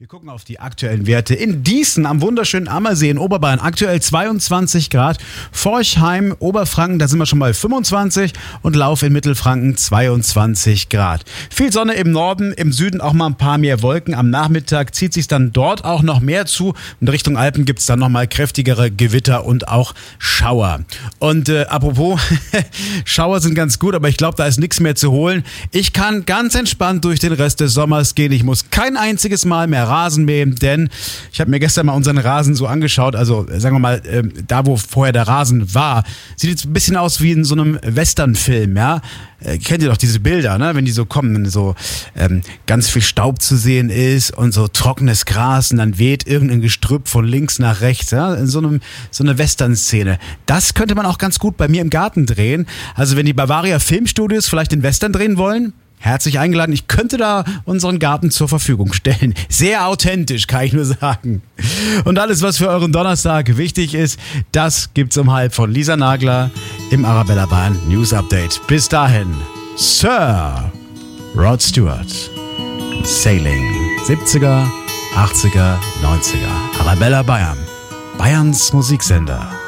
Wir gucken auf die aktuellen Werte in Dießen am wunderschönen Ammersee in Oberbayern. Aktuell 22 Grad. Forchheim, Oberfranken, da sind wir schon mal 25 und Lauf in Mittelfranken 22 Grad. Viel Sonne im Norden, im Süden auch mal ein paar mehr Wolken. Am Nachmittag zieht sich dann dort auch noch mehr zu. Und Richtung Alpen gibt es dann nochmal kräftigere Gewitter und auch Schauer. Und apropos, Schauer sind ganz gut, aber ich glaube, da ist nichts mehr zu holen. Ich kann ganz entspannt durch den Rest des Sommers gehen. Ich muss kein einziges Mal mehr Rasen mähen, denn ich habe mir gestern mal unseren Rasen so angeschaut, also sagen wir mal, da wo vorher der Rasen war, sieht jetzt ein bisschen aus wie in so einem Westernfilm, ja. Kennt ihr doch diese Bilder, ne? Wenn die so kommen, wenn so ganz viel Staub zu sehen ist und so trockenes Gras und dann weht irgendein Gestrüpp von links nach rechts, ja? In so eine Western-Szene. Das könnte man auch ganz gut bei mir im Garten drehen. Also wenn die Bavaria Filmstudios vielleicht den Western drehen wollen, herzlich eingeladen. Ich könnte da unseren Garten zur Verfügung stellen. Sehr authentisch, kann ich nur sagen. Und alles, was für euren Donnerstag wichtig ist, das gibt's um 12 von Lisa Nagler im Arabella Bayern News Update. Bis dahin, Sir Rod Stewart. Sailing. 70er, 80er, 90er. Arabella Bayern. Bayerns Musiksender.